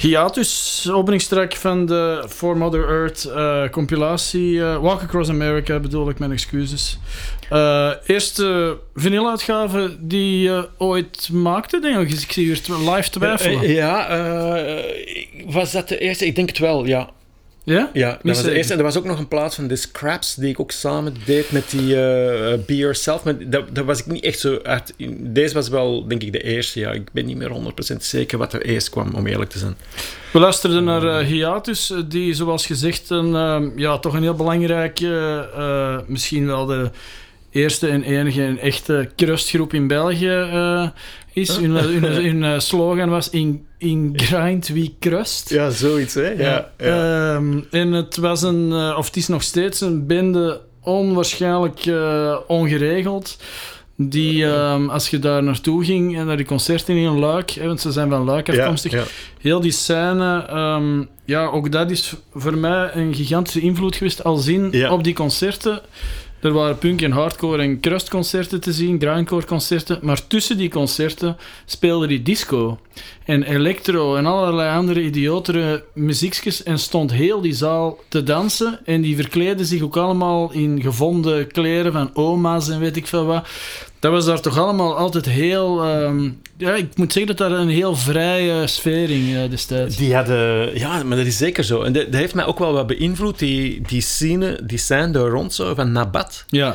Hiatus, openingstrack van de For Mother Earth compilatie. Walk Across America bedoel ik, mijn excuses. Eerste vinyluitgave die je ooit maakte, denk ik. Ik zie hier live twijfelen. Was dat de eerste? Ik denk het wel, ja. Ja? Ja, dat was de eerste. En er was ook nog een plaat van The Scraps die ik ook samen deed met die Be Yourself. Maar daar was ik niet echt zo uit. Deze was wel, denk ik, de eerste. Ja. Ik ben niet meer 100% zeker wat er eerst kwam, om eerlijk te zijn. We luisterden naar Hiatus, die, zoals gezegd, toch een heel belangrijke, misschien wel de eerste en enige en echte crustgroep in België is. Hun slogan was in grind we crust. Ja, zoiets, hè? Ja. En het was het is nog steeds een bende onwaarschijnlijk ongeregeld. Die, als je daar naartoe ging en naar die concerten in Luik, want ze zijn van Luik afkomstig, heel die scène, ook dat is voor mij een gigantische invloed geweest, al zien op die concerten. Er waren punk en hardcore en crustconcerten te zien, grindcore concerten, maar tussen die concerten speelde die disco en electro en allerlei andere idiotere muziekjes en stond heel die zaal te dansen en die verkleden zich ook allemaal in gevonden kleren van oma's en weet ik veel wat. Dat was daar toch allemaal altijd heel... ik moet zeggen dat daar een heel vrije sfeer in destijds. Die hadden... Ja, maar dat is zeker zo. En dat heeft mij ook wel wat beïnvloed, die scène daar rond zo, van Nabat. Ja.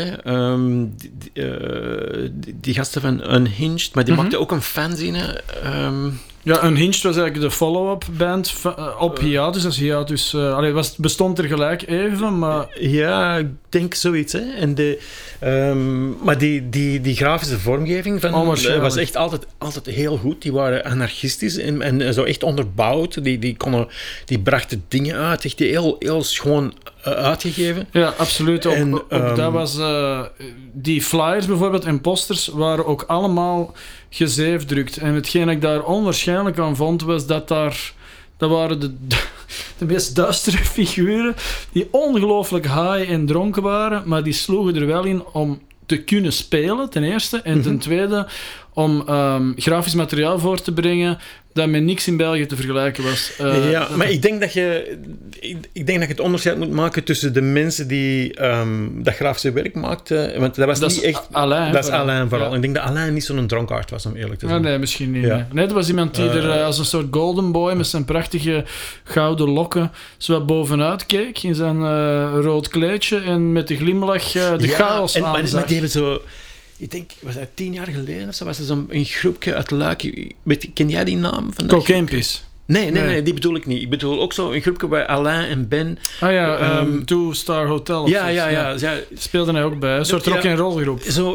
Die gasten van Unhinged, maar die maakten ook een fanzine. Unhinged was eigenlijk de follow-up band op Hiatus. Dus Hiatus bestond er gelijk even, maar... Ja, ik denk zoiets, hè. En maar die grafische vormgeving van was echt altijd heel goed. Die waren anarchistisch en zo echt onderbouwd. Die brachten dingen uit, echt heel schoon uitgegeven. Ja, absoluut. Ook dat was... die flyers bijvoorbeeld en posters waren ook allemaal gezeefdrukt. En hetgeen ik daar onwaarschijnlijk aan vond, was dat waren de meest duistere figuren die ongelooflijk high en dronken waren, maar die sloegen er wel in om te kunnen spelen, ten eerste. En ten tweede, om grafisch materiaal voor te brengen dat met niks in België te vergelijken was. Maar ik denk dat je het onderscheid moet maken tussen de mensen die dat grafische werk maakten. Want dat was niet echt... Alain. Dat is Alain vooral. Ja. Ik denk dat Alain niet zo'n dronkaard was, om eerlijk te zijn. Nee, misschien niet. Ja. Nee, dat was iemand die er als een soort golden boy met zijn prachtige gouden lokken zo wat bovenuit keek in zijn rood kleedje en met de glimlach de chaos aanzag. Maar die hebben zo... Ik denk, was dat 10 jaar geleden of zo? Was er zo'n groepje uit Luik. Ken jij die naam? Cocaine Piss. Nee, die bedoel ik niet. Ik bedoel ook zo een groepje bij Alain en Ben. Two Star Hotel. Ja. Speelde hij ook bij. Een soort rock'n'roll groep. Zo,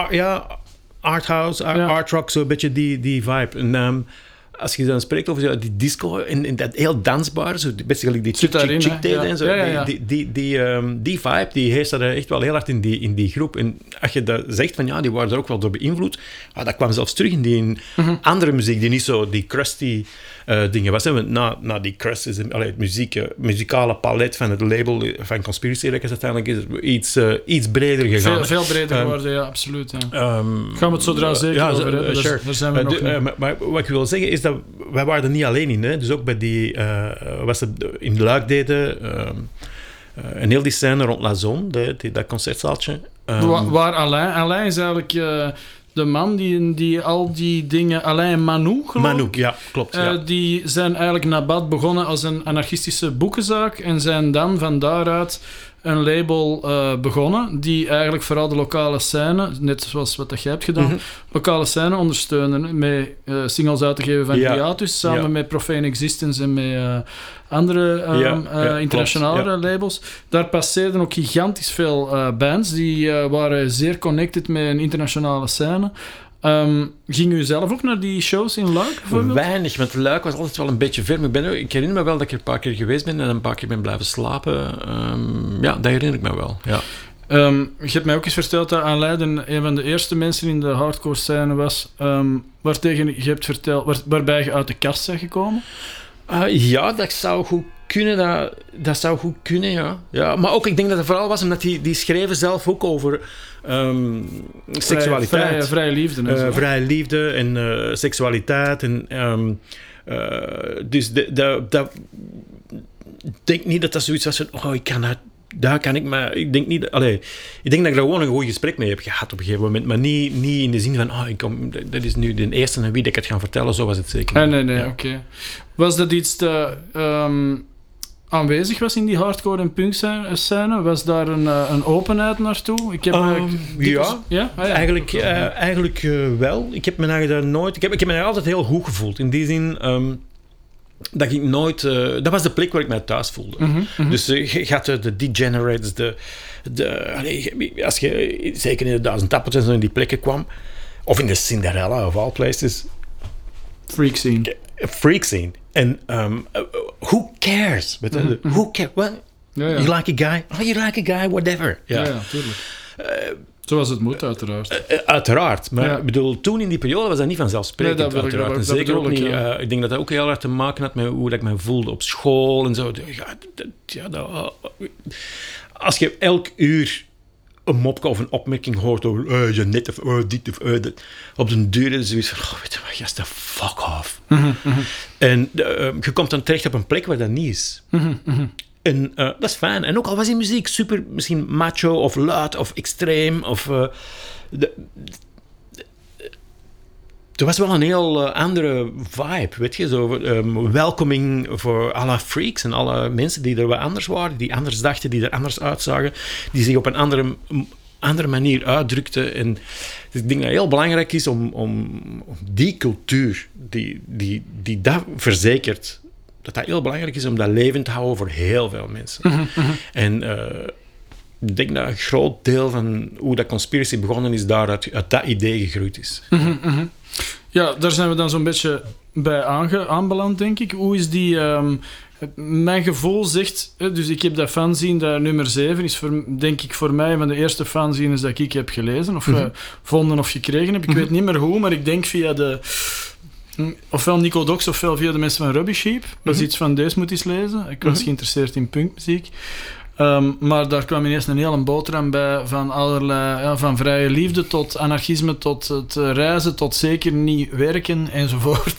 arthouse, art rock, zo'n beetje die vibe. En als je dan spreekt over die disco en dat heel dansbaar, zo basically die chick deden en zo, die vibe, die heerst daar echt wel heel hard in die groep. En als je dat zegt van die waren er ook wel door beïnvloed, dat kwam zelfs terug in die andere muziek, die niet zo die crusty dingen was. Na die crust is het muzikale palet van het label van Conspiracy Records uiteindelijk is het iets breder gegaan. Veel breder geworden, ja, absoluut. Ja. Gaan we het zodra zeker over hebben. Sure. Daar zijn we nog maar wat ik wil zeggen is dat wij waren er niet alleen in. Hè? Dus ook bij die... wat ze in Luik deden... en heel die scène rond La Zone, dat concertzaaltje. Waar Alain is eigenlijk... de man die al die dingen... Alain Manu, geloof ik. Manu, ja, klopt. Die zijn eigenlijk Nabat begonnen als een anarchistische boekenzaak en zijn dan van daaruit een label begonnen die eigenlijk vooral de lokale scène, net zoals wat dat jij hebt gedaan, lokale scène ondersteunen met singles uit te geven van Hiatus, samen met Profane Existence en met andere internationale labels. Daar passeerden ook gigantisch veel bands, die waren zeer connected met een internationale scène. Ging u zelf ook naar die shows in Luik, bijvoorbeeld? Weinig, want Luik was altijd wel een beetje ver. Ik herinner me wel dat ik er een paar keer geweest ben en een paar keer ben blijven slapen. Dat herinner ik me wel, ja. Je hebt mij ook eens verteld dat Alain een van de eerste mensen in de hardcore scène was, waartegen je hebt verteld, waarbij je uit de kast bent gekomen? Dat zou goed kunnen. Dat zou goed kunnen, ja. Maar ook, ik denk dat het vooral was omdat die schreven zelf ook over seksualiteit. Vrije liefde. Vrije liefde en seksualiteit. En, dus ik denk niet dat dat zoiets was van... ik kan dat... Daar kan ik, maar ik denk niet... ik denk dat ik daar gewoon een goed gesprek mee heb gehad op een gegeven moment, maar niet in de zin van, dat is nu de eerste aan wie ik het ga vertellen, zo was het zeker niet. Nee, oké. Was dat iets dat aanwezig was in die hardcore en punk scène? Was daar een openheid naartoe? Ik heb eigenlijk wel. Ik heb me daar nooit... Ik heb me daar altijd heel goed gevoeld. In die zin... dat ik nooit... dat was de plek waar ik mij thuis voelde. Dus je had de degenerates, als je zeker in de 1000 Appels en zo in die plekken kwam, of in de Cinderella of all places. Freak scene. En who cares? Who cares? Well, you like a guy? Oh, you like a guy, whatever. Ja, tuurlijk. Zoals het moet, uiteraard. Uiteraard. Maar ik bedoel, toen in die periode was dat niet vanzelfsprekend, uiteraard. En zeker ook niet... ik denk dat dat ook heel erg te maken had met hoe dat ik me voelde op school en zo. Als je elk uur een mopje of een opmerking hoort over je net of dit of dat, op den duur is zoiets van, weet je wat, just the fuck off. En je komt dan terecht op een plek waar dat niet is. En dat is fijn. En ook al was die muziek super, misschien macho of luid of extreem. Er was wel een heel andere vibe, weet je. Zo, welcoming voor alle freaks en alle mensen die er wat anders waren, die anders dachten, die er anders uitzagen, die zich op een andere manier uitdrukten. En dus ik denk dat het heel belangrijk is om die cultuur die dat verzekert, dat heel belangrijk is om dat levend te houden voor heel veel mensen. En ik denk dat een groot deel van hoe dat conspiracy begonnen is, daar uit dat idee gegroeid is. Ja, daar zijn we dan zo'n beetje bij aanbeland, denk ik. Hoe is die... mijn gevoel zegt... Dus ik heb dat fanzine, dat nummer 7 is denk ik voor mij van de eerste fanzines dat ik heb gelezen, of vonden of gekregen heb. Ik weet niet meer hoe, maar ik denk via de... Ofwel Nico Dox, ofwel via de mensen van Rubbish Heap. Dat is iets van deze moet eens lezen. Ik was geïnteresseerd in punkmuziek. Maar daar kwam ineens een hele boterham bij van allerlei, van vrije liefde tot anarchisme, tot het reizen, tot zeker niet werken enzovoort.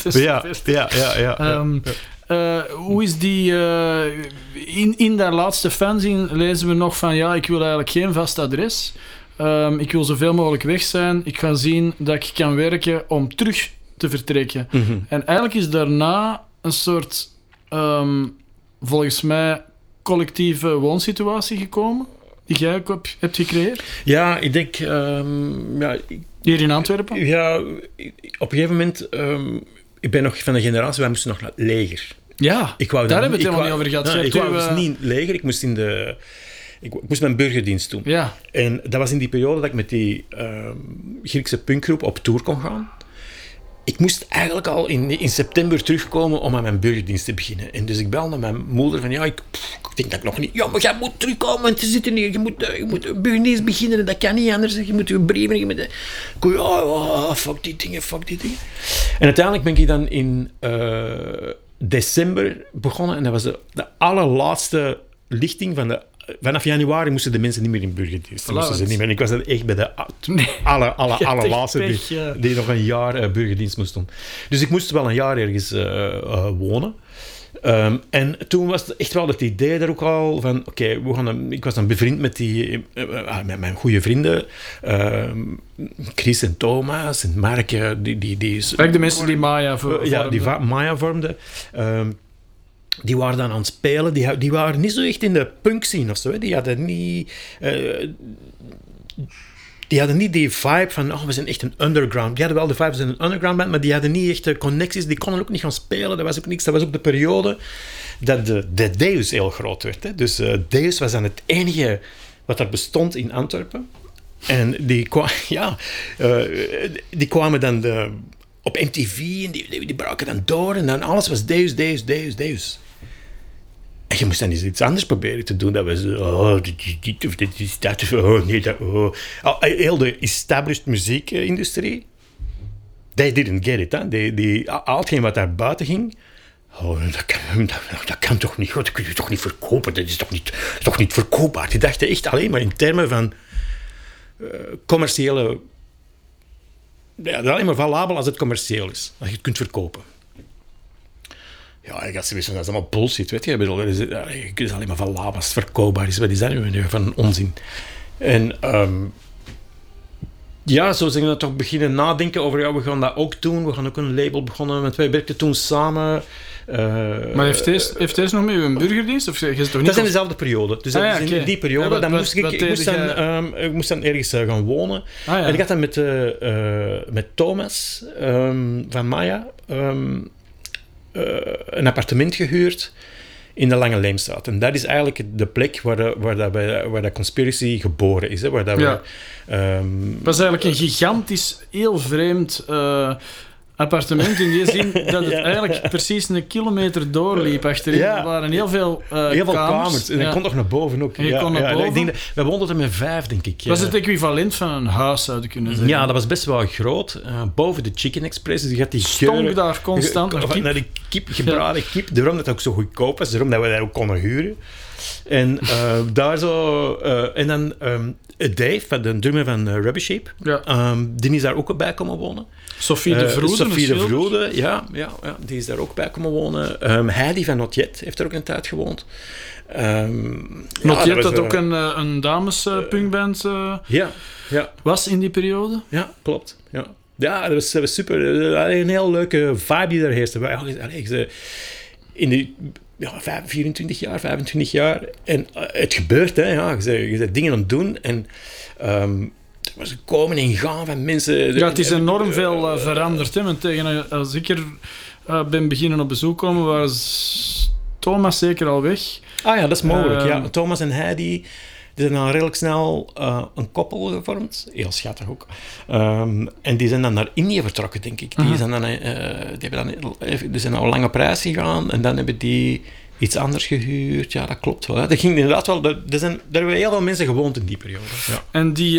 Hoe is die... in dat laatste fanzine lezen we nog van ik wil eigenlijk geen vast adres. Ik wil zoveel mogelijk weg zijn. Ik ga zien dat ik kan werken om terug te vertrekken. En eigenlijk is daarna een soort volgens mij collectieve woonsituatie gekomen die jij ook hebt gecreëerd? Ja, ik denk... hier in Antwerpen? Ja, op een gegeven moment... ik ben nog van de generatie, wij moesten nog naar het leger. Ja, daar hebben we het helemaal niet over gehad. Ik wou dus niet leger, ik moest ik moest mijn burgerdienst doen. Ja. En dat was in die periode dat ik met die Griekse punkgroep op tour kon gaan. Ik moest eigenlijk al in september terugkomen om aan mijn burgerdienst te beginnen. En dus ik belde mijn moeder van, ik denk dat ik nog niet... Ja, maar jij moet terugkomen en te zitten hier. Je moet burgerdienst beginnen en dat kan niet anders. Je moet je brieven... Fuck die dingen. En uiteindelijk ben ik dan in december begonnen. En dat was de allerlaatste lichting van de... Vanaf januari moesten de mensen niet meer in burgerdienst. En ik was dan echt bij de allerlaatste die nog een jaar burgerdienst moest doen. Dus ik moest wel een jaar ergens wonen. En toen was het echt wel het idee daar ook al van... ik was dan bevriend met met mijn goede vrienden. Chris en Thomas en Mark. De mensen die Maya vormden. Die Maya vormden. Die waren dan aan het spelen. Die waren niet zo echt in de punk scene of zo. Die hadden niet die vibe van... we zijn echt een underground. Die hadden wel de vibe van een underground band, maar die hadden niet echt connecties. Die konden ook niet gaan spelen. Dat was ook niks. Dat was ook de periode dat de Deus heel groot werd. Hè. Dus Deus was dan het enige wat er bestond in Antwerpen. En die kwamen dan op MTV en die braken dan door. En dan alles was Deus. En je moest dan eens iets anders proberen te doen. Dat was... dit is dat. Heel de established muziekindustrie. They didn't get it. Hè. Al hetgeen wat daar buiten ging... dat kan toch niet... Dat kun je toch niet verkopen? Dat is toch niet verkoopbaar? Die dachten echt alleen maar in termen van... commerciële... Ja, dat is alleen maar valabel als het commercieel is. Dat je het kunt verkopen. Ja, ik had zoiets van, dat is allemaal bullshit, weet je. Je kunt alleen maar valabel als het verkoopbaar is. Wat is dat nu van onzin? En zo zijn we toch beginnen nadenken over, we gaan dat ook doen. We gaan ook een label begonnen met wij werkten toen samen. Maar heeft deze nog mee een burgerdienst? Of, dat is in dezelfde periode. Dus in die periode. Dan ik moest dan ergens gaan wonen. En ik had dan met Thomas van Maya een appartement gehuurd in de Lange Leemstraat. En dat is eigenlijk de plek waar dat Conspiracy geboren is. Hè, waar dat het was eigenlijk een gigantisch, heel vreemd appartement in die zin dat het eigenlijk precies een kilometer doorliep achterin. Er waren heel veel kamers. En je kon toch naar boven ook. Ik denk we woonden er met 5, denk ik. Was het equivalent van een huis, zou je kunnen zeggen? Ja, dat was best wel groot. Boven de Chicken Express. Dus je had die stonk daar constant naar de kip, gebraden kip. Daarom dat het ook zo goedkoop was. Daarom dat we dat ook konden huren. En daar zo... en dan Dave, de drummer van Rubbish Sheep, die is daar ook bij komen wonen. Sophie de Vroede, ja, die is daar ook bij komen wonen. Heidi van Notjet heeft er ook een tijd gewoond. Notjet, dat ook een damespunkband was in die periode? Ja, klopt. Ja, dat was super. Een heel leuke vibe die daar heerste. In de 24 jaar, 25 jaar. En het gebeurt, hè. Ja, je bent dingen aan het doen. En er was komen en gaan van mensen. Ja, het is enorm veel veranderd. Hè. Als ik er ben beginnen op bezoek komen, was Thomas zeker al weg. Ah ja, dat is mogelijk. Thomas en Heidi... Die zijn dan redelijk snel een koppel gevormd. Heel schattig ook. En die zijn dan naar Indië vertrokken, denk ik. Die zijn al lang op reis gegaan. En dan hebben die iets anders gehuurd. Ja, dat klopt wel. Hè. Dat ging inderdaad wel... Daar hebben heel veel mensen gewoond in die periode. Ja. En die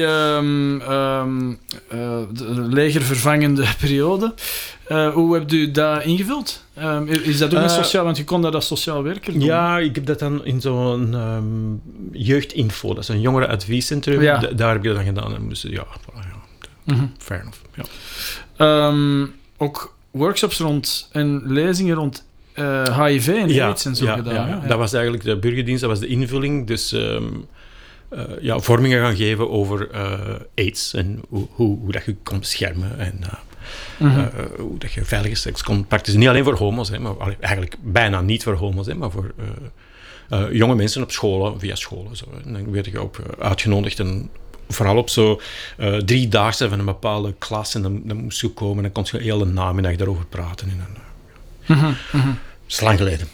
legervervangende periode... hoe hebt u dat ingevuld? Is dat ook een sociaal... Want je kon dat als sociaal werker doen. Ja, ik heb dat dan in zo'n jeugdinfo. Dat is een jongerenadviescentrum. Ja. Daar heb ik dat dan gedaan. En dus, fair enough. Ja. Ook workshops rond en lezingen rond HIV en AIDS en zo gedaan. Ja. Dat was eigenlijk de burgerdienst. Dat was de invulling. Dus... vormingen gaan geven over AIDS. En hoe dat je kon beschermen. En... hoe dat je veilige seks kon praktiseren. Niet alleen voor homo's, hè, maar eigenlijk bijna niet voor homo's, hè, maar voor jonge mensen op scholen, via scholen. Zo, en dan werd je ook uitgenodigd en vooral op zo 3-daagse van een bepaalde klas en dan moest je komen en dan kon je de hele namiddag daarover praten. En dan, dat is lang geleden.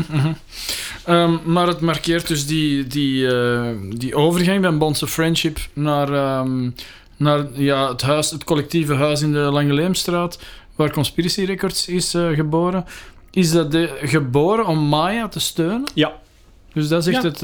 Maar het markeert dus die overgang van Bonds of Friendship naar het collectieve huis in de Lange Leemstraat, waar Conspiracy Records is geboren. Is dat geboren om Maya te steunen? Ja. Dus dat is echt het...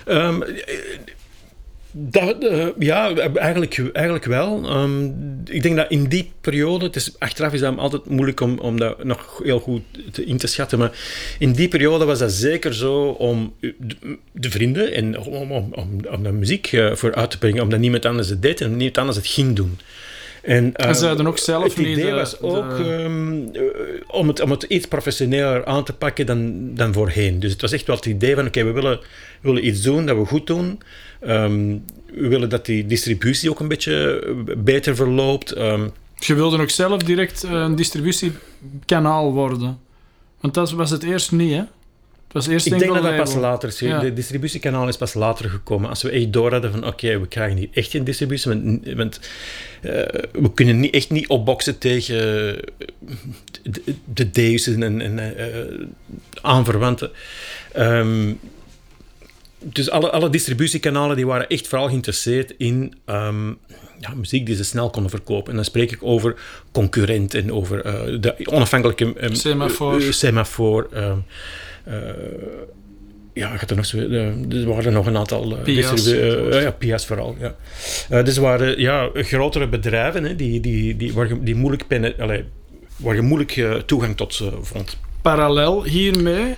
Eigenlijk wel. Ik denk dat in die periode... Achteraf is dat altijd moeilijk om dat nog heel goed in te schatten, maar in die periode was dat zeker zo om de vrienden en om de muziek voor uit te brengen, omdat niemand anders het deed en niemand anders het ging doen. En ze hadden ook zelf het idee was ook om het iets professioneler aan te pakken dan voorheen. Dus het was echt wel het idee van we willen iets doen dat we goed doen. We willen dat die distributie ook een beetje beter verloopt. Je wilde ook zelf direct een distributiekanaal worden. Want dat was het eerst niet, hè? Ik denk dat pas later is. Ja. De distributiekanaal is pas later gekomen. Als we echt door hadden van we krijgen hier echt geen distributie, want we kunnen echt niet opboksen tegen de Deusen en aanverwanten. Dus alle distributiekanalen die waren echt vooral geïnteresseerd in muziek die ze snel konden verkopen. En dan spreek ik over concurrent en over de onafhankelijke Semafor. Gaat er nog zo... er waren nog een aantal... Pia's vooral, ja. Dus er waren grotere bedrijven hè, die moeilijk waar je moeilijk toegang tot ze vond. Parallel hiermee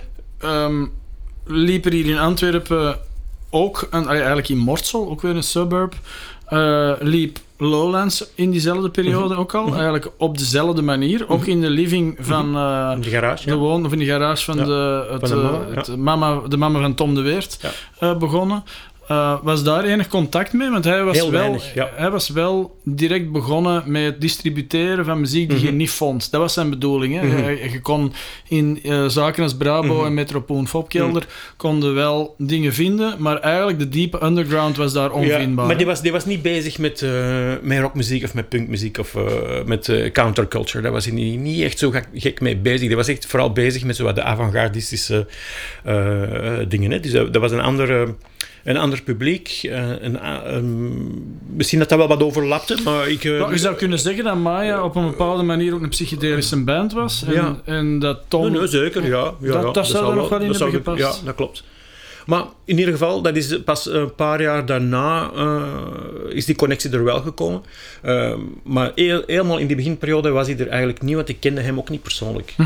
liep er hier in Antwerpen ook, eigenlijk in Mortsel, ook weer een suburb, liep Lowlands in diezelfde periode ook al. Eigenlijk op dezelfde manier. Ook in de living van de garage, of in de garage van de mama van Tom de Weert begonnen. Was daar enig contact mee? Want hij was wel direct begonnen met het distributeren van muziek die je niet vond. Dat was zijn bedoeling. Hè? Je kon in zaken als Brabo en Metropoon Fopkelder konden wel dingen vinden, maar eigenlijk de diepe underground was daar onvindbaar. Maar die was niet bezig met rockmuziek of met punkmuziek of met counterculture. Daar was hij niet echt zo gek mee bezig. Die was echt vooral bezig met zo de avant-gardistische dingen. Hè? Dus dat was een ander publiek. Misschien dat wel wat overlapte, maar je zou kunnen zeggen dat Maya op een bepaalde manier ook een psychedelische band was. En dat Tom... Nee, zeker, ja. Dat zou er nog wel in hebben gepast. Ja, dat klopt. Maar in ieder geval, dat is pas een paar jaar daarna is die connectie er wel gekomen. Maar helemaal in die beginperiode was hij er eigenlijk niet, want ik kende hem ook niet persoonlijk.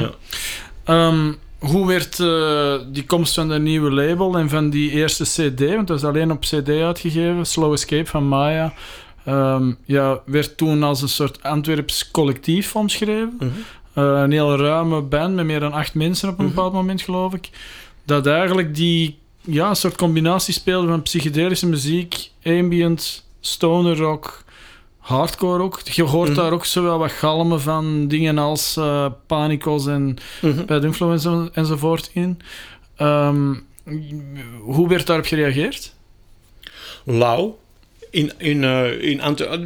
Hoe werd die komst van dat nieuwe label en van die eerste CD, want dat was alleen op CD uitgegeven, Slow Escape van Maya, werd toen als een soort Antwerps collectief omschreven. Een heel ruime band met meer dan 8 mensen op een bepaald moment, geloof ik. Dat eigenlijk die een soort combinatie speelde van psychedelische muziek, ambient, stoner rock, hardcore ook. Je hoort daar ook zowel wat galmen van dingen als Panicos en Bad Influence enzovoort in. Hoe werd daarop gereageerd? Lauw. In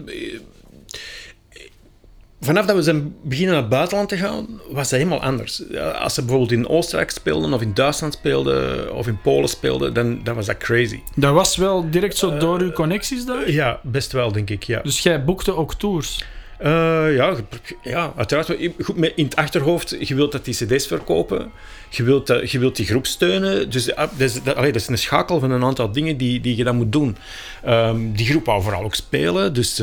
vanaf dat we zijn beginnen naar het buitenland te gaan, was dat helemaal anders. Als ze bijvoorbeeld in Oostenrijk speelden, of in Duitsland speelden, of in Polen speelden, dan was dat crazy. Dat was wel direct zo door uw connecties daar? Ja, best wel, denk ik, ja. Dus jij boekte ook tours? Ja, uiteraard. Goed, in het achterhoofd, je wilt dat die cd's verkopen, je wilt die groep steunen, dus dat is een schakel van een aantal dingen die je dan moet doen. Die groep wou vooral ook spelen, dus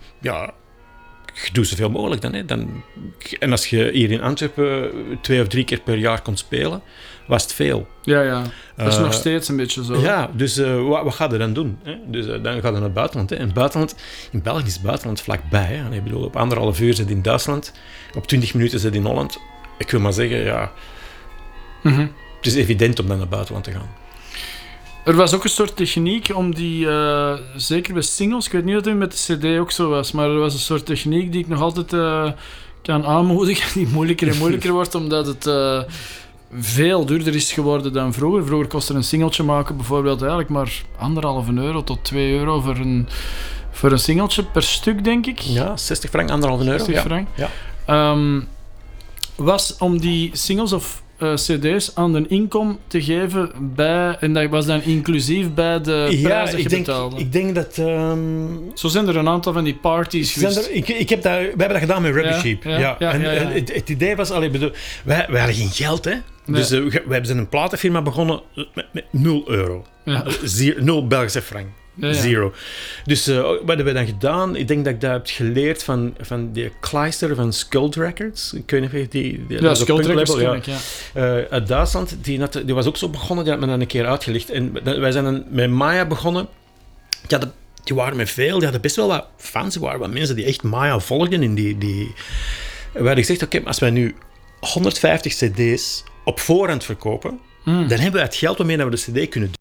je doet zoveel mogelijk dan. Hè. En als je hier in Antwerpen 2 of 3 keer per jaar kon spelen, was het veel. Ja. Dat is nog steeds een beetje zo. Ja, dus wat ga je dan doen? Hè? Dus dan ga je naar het buitenland. Hè. In België is het buitenland vlakbij. Hè. Ik bedoel, op 1,5 uur zit in Duitsland, op 20 minuten zit in Holland. Ik wil maar zeggen, het is evident om dan naar het buitenland te gaan. Er was ook een soort techniek om die, zeker bij singles, ik weet niet of het met de cd ook zo was, maar er was een soort techniek die ik nog altijd kan aanmoedigen, die moeilijker en moeilijker wordt, omdat het veel duurder is geworden dan vroeger. Vroeger kostte een singeltje maken bijvoorbeeld eigenlijk maar €1,5 tot €2 voor een singeltje per stuk, denk ik. Ja, 60 frank, €1,5. 60 frank. Ja. Was om die singles of cd's aan de inkom te geven bij, en dat was dan inclusief bij de prijs dat je betaalde. Ik denk dat... Zo zijn er een aantal van die parties geweest. We hebben dat gedaan met Rubber Sheep. Het idee was, wij hadden geen geld, hè. Nee. Dus we zijn een platenfirma begonnen met €0. Ja. 0 Belgische frank. Ja. Zero. Dus wat hebben we dan gedaan? Ik denk dat ik dat heb geleerd van die Kleister van Skult Records. Ik weet niet of die Skult Records ken ik, uit Duitsland. Die was ook zo begonnen, die had me dan een keer uitgelicht. En wij zijn dan met Maya begonnen. Die waren met veel, die hadden best wel wat fans. Er waren wat mensen die echt Maya volgden. En we hadden gezegd, oké, als wij nu 150 cd's op voorhand verkopen, dan hebben we het geld waarmee we de cd kunnen